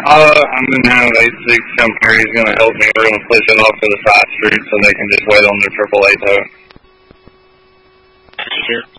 I'm going to have 8-6 come here. He's going to help me. We're going to push it off to the side street so they can just wait on their AAA tow. Sure.